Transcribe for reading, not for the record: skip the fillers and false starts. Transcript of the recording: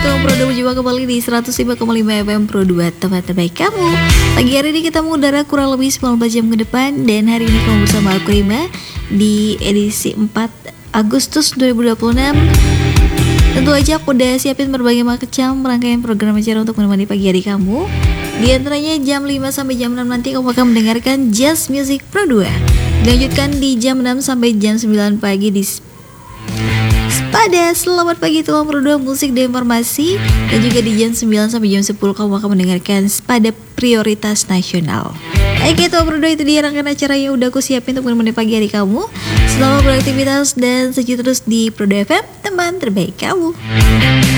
Tuang Pro 2 berjumpa kembali di 105,5 FM Pro 2, tempat terbaik kamu. Pagi hari ini kita mengudara kurang lebih 19 jam ke depan. Dan hari ini kamu bersama aku Rima di edisi 4 Agustus 2026. Tentu aja aku udah siapin berbagai macam rangkaian program acara untuk menemani pagi hari kamu. Di antaranya jam 5 sampai jam 6 nanti kamu akan mendengarkan Jazz Music Pro 2. Dilanjutkan di jam 6 sampai jam 9 pagi di Spada. Selamat pagi Tuang Pro 2 musik dan informasi. Dan juga di jam 9 sampai jam 10 kamu akan mendengarkan Spada Prioritas Nasional. Oke Tuang Pro 2, itu dia rangkaian acara yang udah aku siapin untuk menemani pagi hari kamu. Selamat beraktivitas dan sejuk terus di Pro 2 FM, teman terbaik kamu.